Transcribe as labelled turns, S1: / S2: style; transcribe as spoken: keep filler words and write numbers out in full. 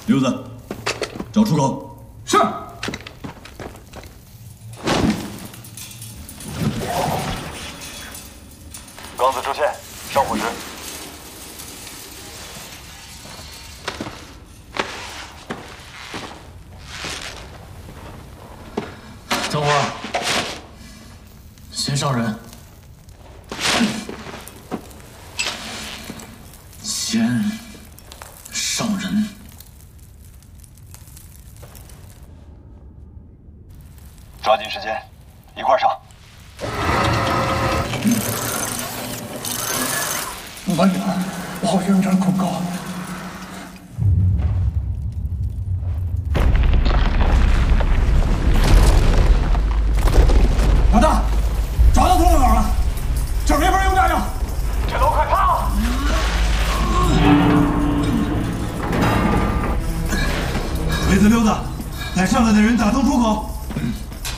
S1: 刘子，找出口。
S2: 是。
S3: 刚子出现，上火石。
S2: 等会儿，先上人。先上人。
S3: 抓紧时间，一块上。
S4: 慢点，我好像有点恐高。老大，找到通道了，这没法用炸药。
S3: 这楼快塌了！
S1: 鬼子溜子，带上来的人打通出口。